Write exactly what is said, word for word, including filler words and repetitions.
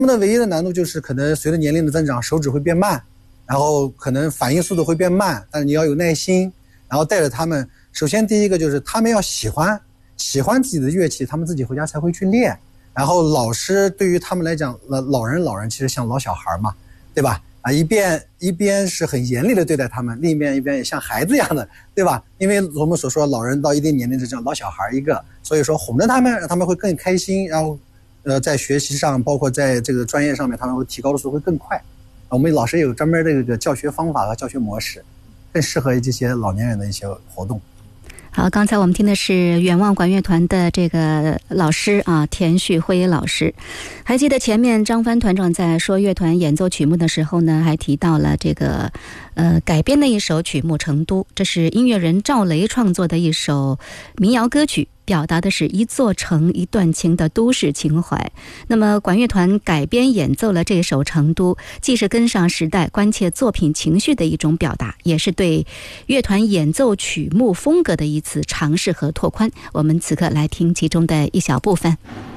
们的唯一的难度就是可能随着年龄的增长，手指会变慢，然后可能反应速度会变慢，但是你要有耐心，然后带着他们。首先第一个就是他们要喜欢喜欢自己的乐器，他们自己回家才会去练。然后老师对于他们来讲，老人老人其实像老小孩嘛，对吧？啊，一边一边是很严厉的对待他们，另一边一边也像孩子一样的，对吧？因为我们所说老人到一定年龄就像老小孩一个，所以说哄着他们，让他们会更开心，然后呃在学习上，包括在这个专业上面，他们会提高的速度会更快。我们老师有专门的这个教学方法和教学模式，更适合这些老年人的一些活动。 好，刚才我们听的是远望管乐团的这个老师啊，田旭辉老师。还记得前面张帆团长在说乐团演奏曲目的时候呢，还提到了这个呃改编的一首曲目《成都》，这是音乐人赵雷创作的一首民谣歌曲，表达的是一座城一段情的都市情怀。那么管乐团改编演奏了这首《成都》，既是跟上时代关切作品情绪的一种表达，也是对乐团演奏曲目风格的一次尝试和拓宽。我们此刻来听其中的一小部分。